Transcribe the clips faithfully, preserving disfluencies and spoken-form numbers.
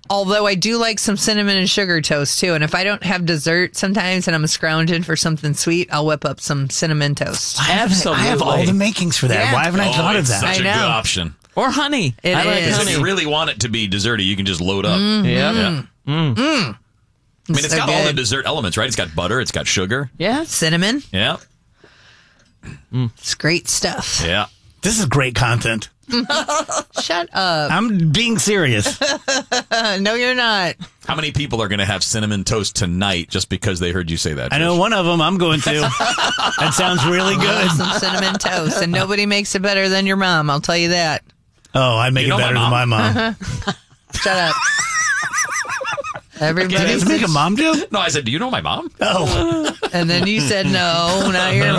Although I do like some cinnamon and sugar toast, too. And if I don't have dessert sometimes and I'm scrounging for something sweet, I'll whip up some cinnamon toast. Absolutely. I have all the makings for that. Yeah. Why haven't I Oh, thought of it's that? such I a know. good option. Or honey. It I like is. Because honey. if you really want it to be desserty, you can just load up. Mm-hmm. Yep. Yeah. Mm. I mean, it's So got all the good. dessert elements, right? It's got butter. It's got sugar. Yeah. Cinnamon. Yeah. It's great stuff. Yeah. This is great content. Shut up. I'm being serious. Uh, no, you're not. How many people are going to have cinnamon toast tonight just because they heard you say that? I know Trish? one of them I'm going to. That sounds really good. Some cinnamon toast. And nobody makes it better than your mom. I'll tell you that. Oh, I make You it know my better than mom? my mom. Shut up. Did you Everybody. guys make a mom joke? No, I said, do you know my mom? Oh. And then you said no, not your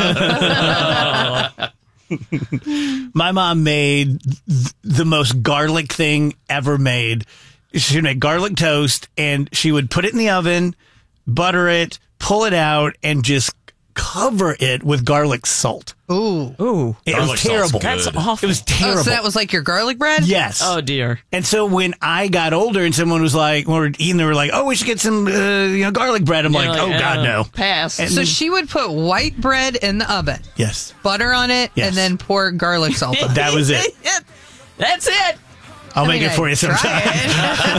mom. My mom made th- the most garlic thing ever made. She would make garlic toast, and she would put it in the oven, butter it, pull it out, and just cover it with garlic salt. Ooh. Ooh. It Garlic was salt's terrible. good. That's awful. It was Oh, terrible. so that was like your garlic bread? Yes. Oh, dear. And so when I got older and someone was like, when we were eating, they were like, oh, we should get some, uh, you know, garlic bread. I'm You're like, oh, God, uh, no. Pass. And- So she would put white bread in the oven, Yes. butter on it, Yes. and then pour garlic salt on it. That was it. That's it. I'll I make mean, it for you I'd try sometime. it.